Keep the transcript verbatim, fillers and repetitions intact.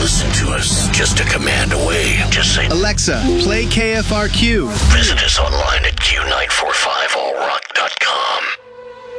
listen to us just a command away. Just say, Alexa, play K F R Q. visit us online at Q